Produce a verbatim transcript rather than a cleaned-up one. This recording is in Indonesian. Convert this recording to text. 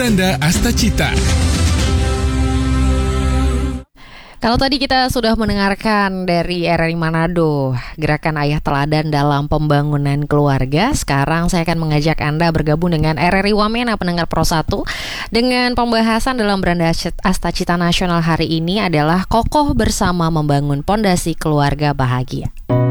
Beranda Astacita. Kalau tadi kita sudah mendengarkan dari R R I Manado, Gerakan Ayah Teladan dalam Pembangunan Keluarga. Sekarang saya akan mengajak Anda bergabung dengan R R I Wamena, pendengar Pro satu. Dengan pembahasan dalam Beranda Astacita Nasional hari ini adalah kokoh bersama membangun pondasi keluarga bahagia.